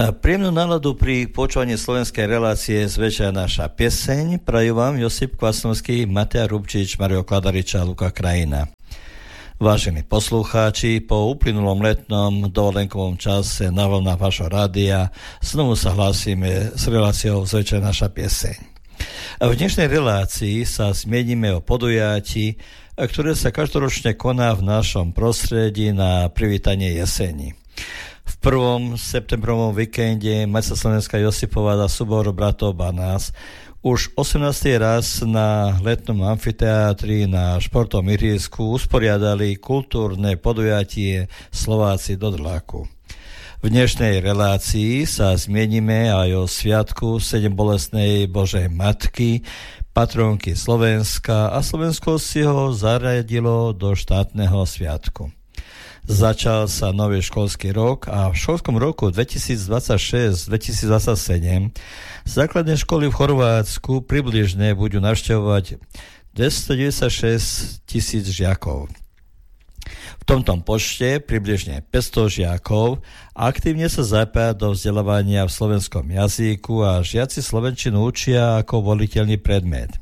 Príjemnú náladu pri počúvaní slovenskej relácie zväčša naša pieseň. Prajú vám Josip Kvasnovský, Matej Rubčič, Mario Kladarič a Luka Krajina. Vážení poslucháči, po uplynulom letnom dovolenkovom čase na vlnách vašho rádia znovu sa hlásime s reláciou zväčša naša pieseň. V dnešnej relácii sa zmienime o podujatí, ktoré sa každoročne koná v našom prostredí na privítanie jeseni. V 1. septembrovom víkende Matica Slovenská Josipová a súbor bratov Banás už 18. raz na letnom amfiteátri na športovom ihrisku usporiadali kultúrne podujatie Slováci do dlaku. V dnešnej relácii sa zmienime aj o sviatku Sedembolestnej Božej Matky, patrónky Slovenska, a Slovensko si ho zaradilo do štátneho sviatku. Začal sa nový školský rok a v školskom roku 2026-2027 základné školy v Chorvátsku približne budú navštevovať 296 000 žiakov. V tomto počte približne 500 žiakov aktívne sa zapája do vzdelávania v slovenskom jazyku a žiaci slovenčinu učia ako voliteľný predmet.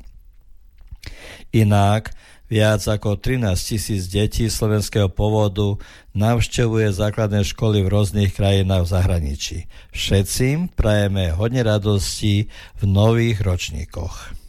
Inak viac ako 13 000 detí slovenského pôvodu navštevuje základné školy v rôznych krajinách v zahraničí. Všetci prajeme hodne radosti v nových ročníkoch.